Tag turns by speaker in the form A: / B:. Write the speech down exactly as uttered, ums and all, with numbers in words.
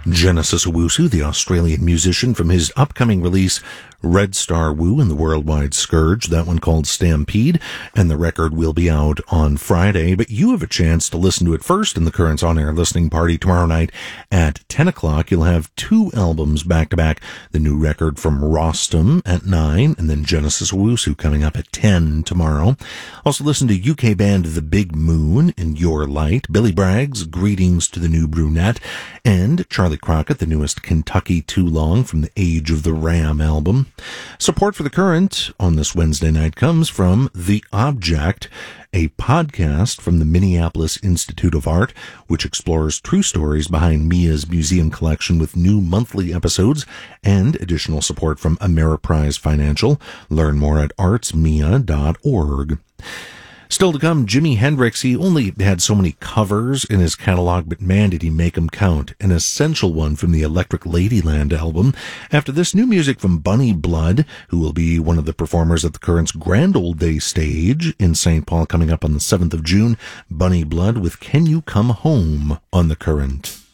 A: Genesis Owusu, the Australian musician, from his upcoming release Red Star Woo and the Worldwide Scourge, that one called Stampede, and the record will be out on Friday, but you have a chance to listen to it first in the Currents On-Air listening party tomorrow night at ten o'clock. You'll have two albums back-to-back, the new record from Rostam at nine, and then Genesis Owusu coming up at ten tomorrow. Also listen to U K band The Big Moon in Your Light, Billy Bragg's Greetings to the New Brunette, and Charlie Crockett, the newest Kentucky Too Long from the Age of the Ram album. Support for The Current on this Wednesday night comes from The Object, a podcast from the Minneapolis Institute of Art, which explores true stories behind Mia's museum collection with new monthly episodes and additional support from Ameriprise Financial. Learn more at arts mia dot org. Still to come, Jimi Hendrix. He only had so many covers in his catalog, but man, did he make them count. An essential one from the Electric Ladyland album. After this, new music from Bunny Blood, who will be one of the performers at the Current's Grand Old Day stage in Saint Paul coming up on the seventh of June. Bunny Blood with Can You Come Home on The Current.